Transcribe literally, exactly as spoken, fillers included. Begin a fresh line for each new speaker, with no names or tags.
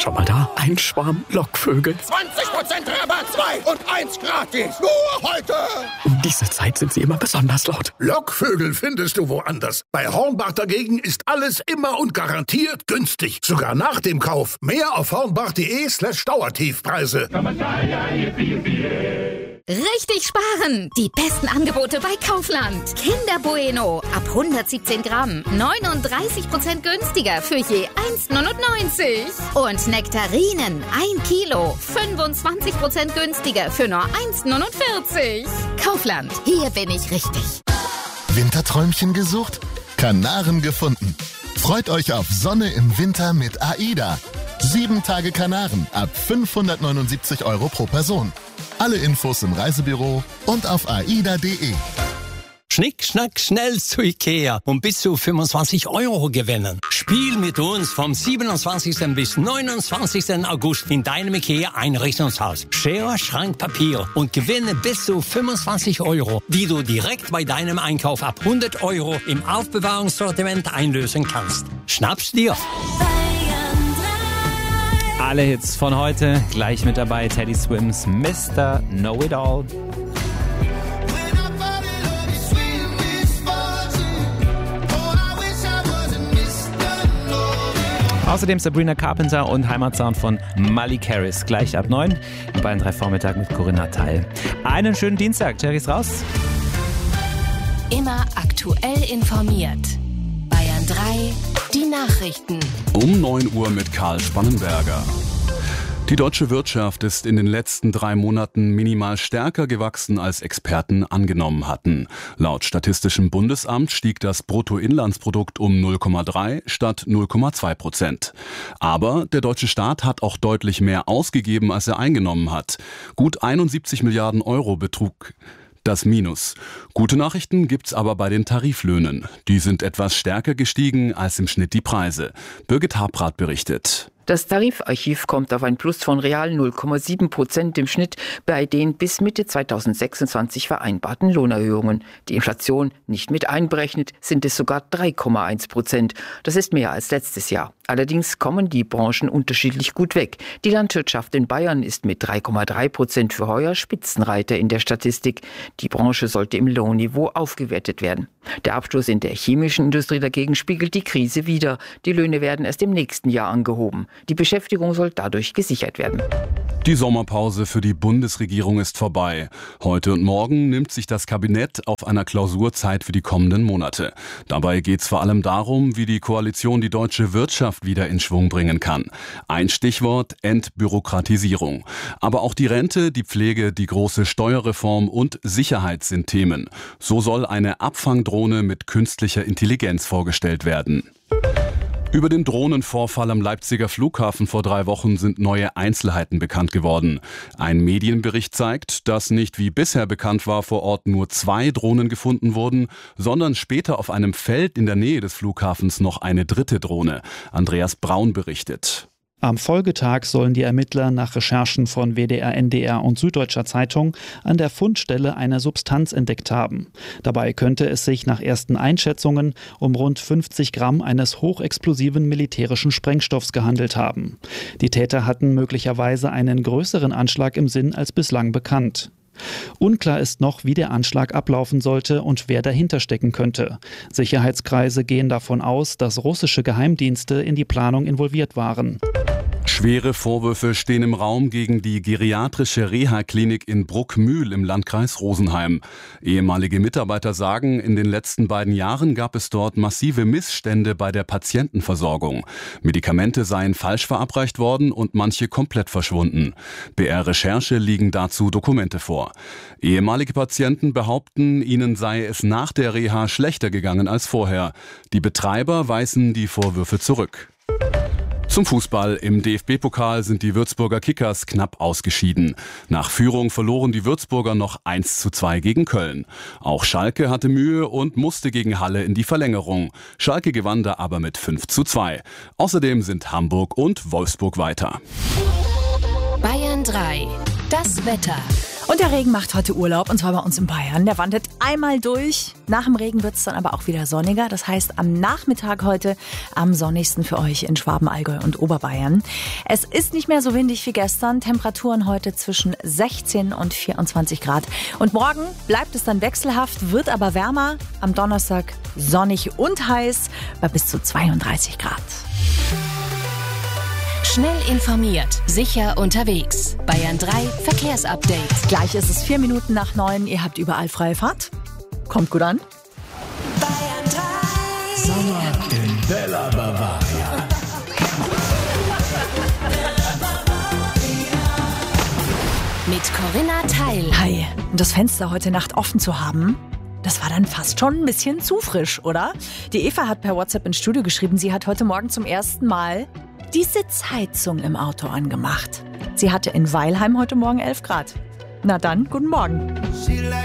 Schon mal da? Ein Schwarm Lockvögel.
zwanzig Prozent Rabatt, zwei und eins gratis. Nur heute.
Um diese Zeit sind sie immer besonders laut.
Lockvögel findest du woanders. Bei Hornbach dagegen ist alles immer und garantiert günstig. Sogar nach dem Kauf. Mehr auf hornbach.de slash Dauertiefpreise.
Richtig sparen! Die besten Angebote bei Kaufland. Kinder Bueno ab hundertsiebzehn Gramm. neununddreißig Prozent günstiger für je eins neunundneunzig. Und Nektarinen ein Kilo. fünfundzwanzig Prozent günstiger für nur eins neunundvierzig. Kaufland, hier bin ich richtig.
Winterträumchen gesucht? Kanaren gefunden. Freut euch auf Sonne im Winter mit AIDA. Sieben Tage Kanaren ab fünfhundertneunundsiebzig Euro pro Person. Alle Infos im Reisebüro und auf aida punkt de.
Schnick, schnack, schnell zu Ikea und bis zu fünfundzwanzig Euro gewinnen. Spiel mit uns vom siebenundzwanzigsten bis neunundzwanzigsten August in deinem Ikea-Einrichtungshaus. Schere, Schrank, Papier und gewinne bis zu fünfundzwanzig Euro, die du direkt bei deinem Einkauf ab hundert Euro im Aufbewahrungssortiment einlösen kannst. Schnapp's dir!
Alle Hits von heute, gleich mit dabei Teddy Swims Mister Know-It-All. Außerdem Sabrina Carpenter und Heimatsound von Malik Harris. Gleich ab neun im Bayern drei Vormittag mit Corinna Teil. Einen schönen Dienstag. Jerry's raus.
Immer aktuell informiert. Bayern drei, die Nachrichten.
Um neun Uhr mit Karl Spannenberger. Die deutsche Wirtschaft ist in den letzten drei Monaten minimal stärker gewachsen, als Experten angenommen hatten. Laut Statistischem Bundesamt stieg das Bruttoinlandsprodukt um null Komma drei statt null Komma zwei Prozent. Aber der deutsche Staat hat auch deutlich mehr ausgegeben, als er eingenommen hat. Gut einundsiebzig Milliarden Euro betrug das Minus. Gute Nachrichten gibt's aber bei den Tariflöhnen. Die sind etwas stärker gestiegen als im Schnitt die Preise. Birgit Habrath berichtet.
Das Tarifarchiv kommt auf ein Plus von real null Komma sieben Prozent im Schnitt bei den bis Mitte zweitausendsechsundzwanzig vereinbarten Lohnerhöhungen. Die Inflation nicht mit einberechnet, sind es sogar drei Komma eins Prozent. Das ist mehr als letztes Jahr. Allerdings kommen die Branchen unterschiedlich gut weg. Die Landwirtschaft in Bayern ist mit drei Komma drei Prozent für heuer Spitzenreiter in der Statistik. Die Branche sollte im Lohnniveau aufgewertet werden. Der Abschluss in der chemischen Industrie dagegen spiegelt die Krise wider. Die Löhne werden erst im nächsten Jahr angehoben. Die Beschäftigung soll dadurch gesichert werden.
Die Sommerpause für die Bundesregierung ist vorbei. Heute und morgen nimmt sich das Kabinett auf einer Klausurzeit für die kommenden Monate. Dabei geht es vor allem darum, wie die Koalition die deutsche Wirtschaft wieder in Schwung bringen kann. Ein Stichwort: Entbürokratisierung. Aber auch die Rente, die Pflege, die große Steuerreform und Sicherheit sind Themen. So soll eine Abfangdrohne mit künstlicher Intelligenz vorgestellt werden. Über den Drohnenvorfall am Leipziger Flughafen vor drei Wochen sind neue Einzelheiten bekannt geworden. Ein Medienbericht zeigt, dass nicht wie bisher bekannt war vor Ort nur zwei Drohnen gefunden wurden, sondern später auf einem Feld in der Nähe des Flughafens noch eine dritte Drohne. Andreas Braun berichtet.
Am Folgetag sollen die Ermittler nach Recherchen von W D R, N D R und Süddeutscher Zeitung an der Fundstelle eine Substanz entdeckt haben. Dabei könnte es sich nach ersten Einschätzungen um rund fünfzig Gramm eines hochexplosiven militärischen Sprengstoffs gehandelt haben. Die Täter hatten möglicherweise einen größeren Anschlag im Sinn als bislang bekannt. Unklar ist noch, wie der Anschlag ablaufen sollte und wer dahinter stecken könnte. Sicherheitskreise gehen davon aus, dass russische Geheimdienste in die Planung involviert waren.
Schwere Vorwürfe stehen im Raum gegen die geriatrische Reha-Klinik in Bruckmühl im Landkreis Rosenheim. Ehemalige Mitarbeiter sagen, in den letzten beiden Jahren gab es dort massive Missstände bei der Patientenversorgung. Medikamente seien falsch verabreicht worden und manche komplett verschwunden. B R-Recherche liegen dazu Dokumente vor. Ehemalige Patienten behaupten, ihnen sei es nach der Reha schlechter gegangen als vorher. Die Betreiber weisen die Vorwürfe zurück. Zum Fußball. Im D F B-Pokal sind die Würzburger Kickers knapp ausgeschieden. Nach Führung verloren die Würzburger noch eins zu zwei gegen Köln. Auch Schalke hatte Mühe und musste gegen Halle in die Verlängerung. Schalke gewann da aber mit fünf zu zwei. Außerdem sind Hamburg und Wolfsburg weiter.
Bayern drei. Das Wetter.
Und der Regen macht heute Urlaub, und zwar bei uns in Bayern. Der wandert einmal durch. Nach dem Regen wird es dann aber auch wieder sonniger. Das heißt, am Nachmittag heute am sonnigsten für euch in Schwaben, Allgäu und Oberbayern. Es ist nicht mehr so windig wie gestern. Temperaturen heute zwischen sechzehn und vierundzwanzig Grad. Und morgen bleibt es dann wechselhaft, wird aber wärmer. Am Donnerstag sonnig und heiß bei bis zu zweiunddreißig Grad.
Schnell informiert, sicher unterwegs. Bayern drei Verkehrsupdate.
Gleich ist es vier Minuten nach neun. Ihr habt überall freie Fahrt. Kommt gut an.
Bayern drei.
Sommer in Bella Bavaria.
Mit Corinna Teil.
Hi. Das Fenster heute Nacht offen zu haben, das war dann fast schon ein bisschen zu frisch, oder? Die Eva hat per WhatsApp ins Studio geschrieben, sie hat heute Morgen zum ersten Mal die Sitzheizung im Auto angemacht. Sie hatte in Weilheim heute Morgen elf Grad. Na dann, guten Morgen.